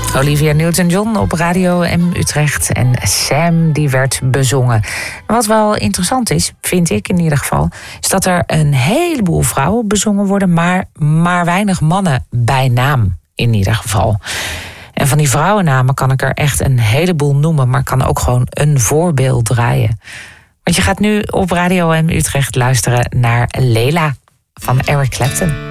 Olivia Newton-John op Radio M Utrecht en Sam die werd bezongen. Wat wel interessant is, vind ik in ieder geval, is dat er een heleboel vrouwen bezongen worden, maar weinig mannen bij naam in ieder geval. En van die vrouwennamen kan ik er echt een heleboel noemen, maar kan ook gewoon een voorbeeld draaien. Want je gaat nu op Radio M Utrecht luisteren naar Lela van Eric Clapton.